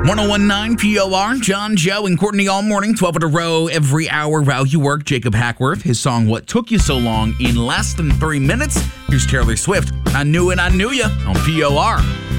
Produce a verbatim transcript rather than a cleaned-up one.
one oh one point nine P O R, John, Joe, and Courtney all morning, twelve in a row, every hour while you work. Jacob Hackworth, his song What Took You So Long in less than three minutes. Here's Taylor Swift, I Knew It, I Knew Ya on P O R.